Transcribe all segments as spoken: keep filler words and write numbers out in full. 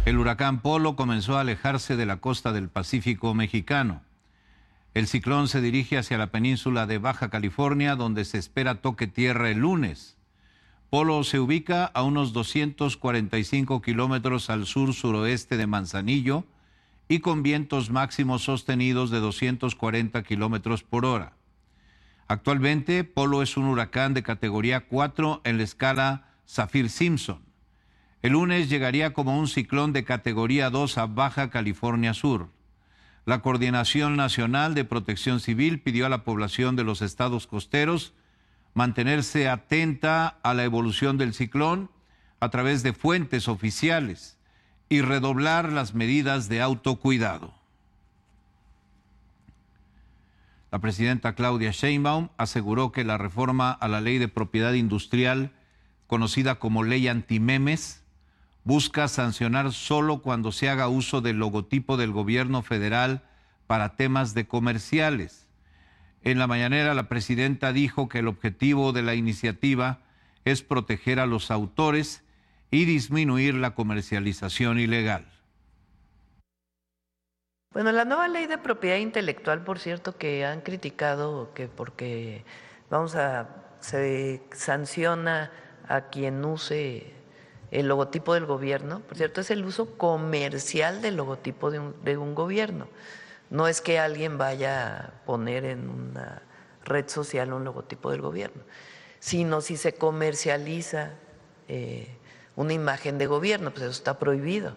El huracán Polo comenzó a alejarse de la costa del Pacífico mexicano. El ciclón se dirige hacia la península de Baja California, donde se espera toque tierra el lunes. Polo se ubica a unos doscientos cuarenta y cinco kilómetros al sur-suroeste de Manzanillo y con vientos máximos sostenidos de doscientos cuarenta kilómetros por hora. Actualmente, Polo es un huracán de categoría cuatro en la escala Saffir-Simpson. El lunes llegaría como un ciclón de categoría dos a Baja California Sur. La Coordinación Nacional de Protección Civil pidió a la población de los estados costeros mantenerse atenta a la evolución del ciclón a través de fuentes oficiales y redoblar las medidas de autocuidado. La presidenta Claudia Sheinbaum aseguró que la reforma a la ley de propiedad industrial, conocida como ley antimemes, busca sancionar solo cuando se haga uso del logotipo del gobierno federal para temas de comerciales. En la mañanera, la presidenta dijo que el objetivo de la iniciativa es proteger a los autores y disminuir la comercialización ilegal. Bueno, la nueva ley de propiedad intelectual, por cierto, que han criticado que porque vamos a se sanciona a quien use el logotipo del gobierno, por cierto, es el uso comercial del logotipo de un, de un gobierno. No es que alguien vaya a poner en una red social un logotipo del gobierno, sino si se comercializa eh, una imagen de gobierno, pues eso está prohibido.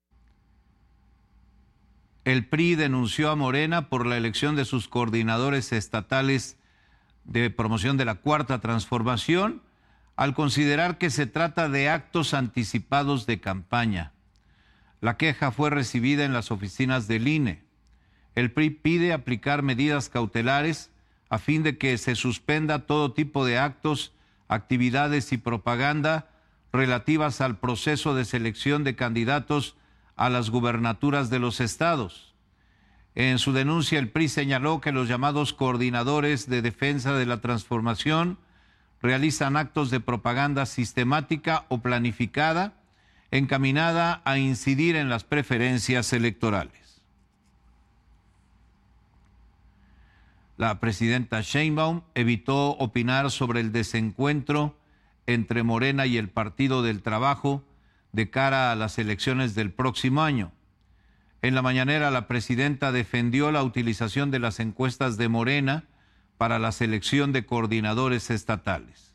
El P R I denunció a Morena por la elección de sus coordinadores estatales de promoción de la Cuarta Transformación, al considerar que se trata de actos anticipados de campaña. La queja fue recibida en las oficinas del I N E. El P R I pide aplicar medidas cautelares a fin de que se suspenda todo tipo de actos, actividades y propaganda relativas al proceso de selección de candidatos a las gubernaturas de los estados. En su denuncia, el P R I señaló que los llamados coordinadores de defensa de la transformación realizan actos de propaganda sistemática o planificada encaminada a incidir en las preferencias electorales. La presidenta Sheinbaum evitó opinar sobre el desencuentro entre Morena y el Partido del Trabajo de cara a las elecciones del próximo año. En la mañanera, la presidenta defendió la utilización de las encuestas de Morena para la selección de coordinadores estatales.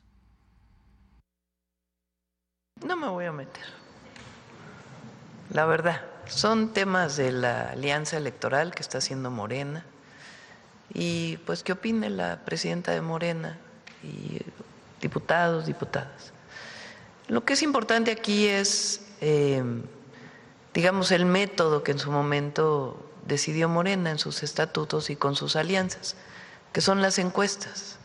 No me voy a meter. La verdad, son temas de la alianza electoral que está haciendo Morena. Y pues qué opine la presidenta de Morena y diputados, diputadas. Lo que es importante aquí es, eh, digamos, el método que en su momento decidió Morena en sus estatutos y con sus alianzas, que son las encuestas.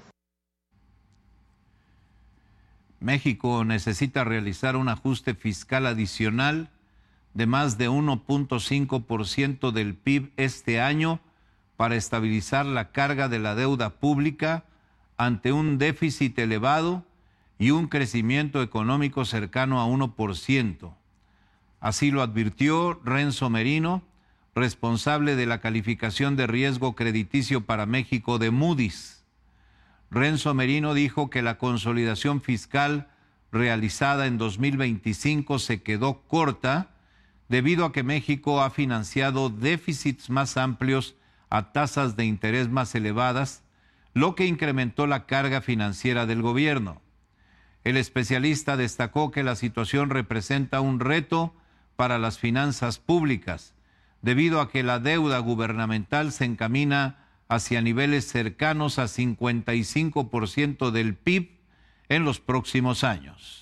México necesita realizar un ajuste fiscal adicional de más de uno punto cinco por ciento del P I B este año para estabilizar la carga de la deuda pública ante un déficit elevado y un crecimiento económico cercano a uno por ciento. Así lo advirtió Renzo Merino, responsable de la calificación de riesgo crediticio para México de Moody's. Renzo Merino dijo que la consolidación fiscal realizada en dos mil veinticinco se quedó corta debido a que México ha financiado déficits más amplios a tasas de interés más elevadas, lo que incrementó la carga financiera del gobierno. El especialista destacó que la situación representa un reto para las finanzas públicas, debido a que la deuda gubernamental se encamina hacia niveles cercanos a cincuenta y cinco por ciento del P I B en los próximos años.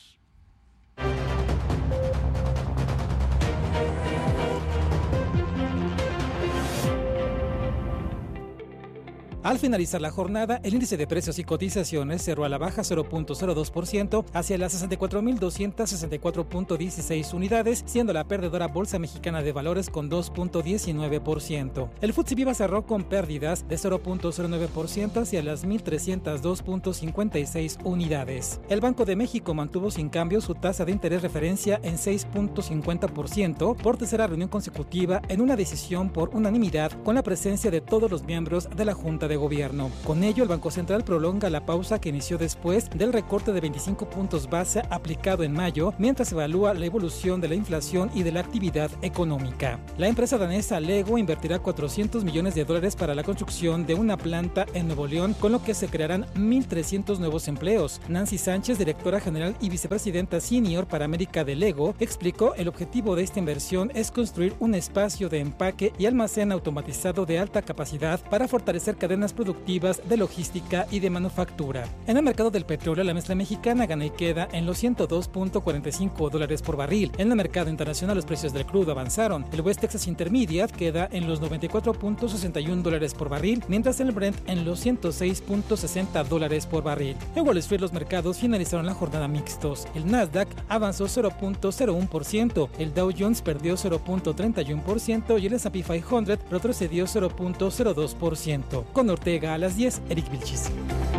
Al finalizar la jornada, el índice de precios y cotizaciones cerró a la baja cero punto cero dos por ciento hacia las sesenta y cuatro mil doscientos sesenta y cuatro punto dieciséis unidades, siendo la perdedora Bolsa Mexicana de Valores con dos punto diecinueve por ciento. El F T S E Viva cerró con pérdidas de cero punto cero nueve por ciento hacia las mil trescientos dos punto cincuenta y seis unidades. El Banco de México mantuvo sin cambio su tasa de interés referencia en seis punto cincuenta por ciento por tercera reunión consecutiva en una decisión por unanimidad con la presencia de todos los miembros de la Junta de Gobierno. Con ello, el Banco Central prolonga la pausa que inició después del recorte de veinticinco puntos base aplicado en mayo, mientras evalúa la evolución de la inflación y de la actividad económica. La empresa danesa Lego invertirá cuatrocientos millones de dólares para la construcción de una planta en Nuevo León, con lo que se crearán mil trescientos nuevos empleos. Nancy Sánchez, directora general y vicepresidenta senior para América de Lego, explicó el objetivo de esta inversión es construir un espacio de empaque y almacén automatizado de alta capacidad para fortalecer cadenas productivas de logística y de manufactura. En el mercado del petróleo, la mezcla mexicana gana y queda en los ciento dos punto cuarenta y cinco dólares por barril. En el mercado internacional, los precios del crudo avanzaron. El West Texas Intermediate queda en los noventa y cuatro punto sesenta y uno dólares por barril, mientras el Brent en los ciento seis punto sesenta dólares por barril. En Wall Street, los mercados finalizaron la jornada mixtos. El Nasdaq avanzó cero punto cero uno por ciento, el Dow Jones perdió cero punto treinta y uno por ciento y el ese and pe quinientos retrocedió cero punto cero dos por ciento. Con Ortega a las diez, Eric Vilchis.